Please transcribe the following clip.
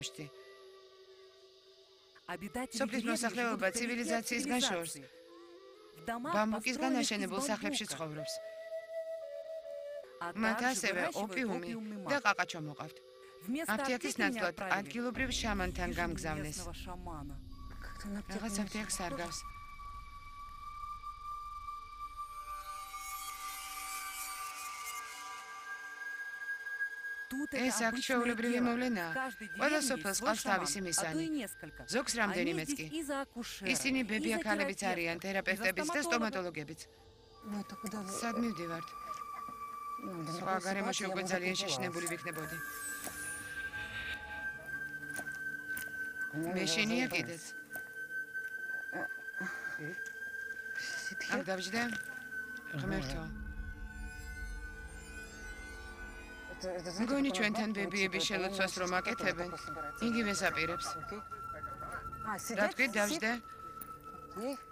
სოფლის მოსახლეობა ცივილიზაციისგან შორს. ბამბუკისგან აშენებულ სახლებში ცხოვრობს. მათ ასევე ოპიუმი და ყაყაჩო მოყავთ. აფთიაქის ნაცვლად ადგილობრივ შამანთან გამგზავნეს. რაღაც აფთიაქს არ გავს. ეს აქ ჩვეულებრივი მოვლენაა. ყველა სოფელს ყავს თავისი მისანი. ზოგს რამდენიმეც კი. ისინი ბებია ქალებიც არიან, თერაპევტებიც და სტომატოლოგებიც. სად მივდივართ? სხვა გარემოში უკვე ძალიან შეშინებული ვიქნებოდი. მე შენია კიდეც. აქ დავჯდე? ღმერთო. მგონი ჩვენთან ბებიების შელოცვას რომ აკეთებენ, იგივეს აპირებს. რა თქვი, დავჯდე?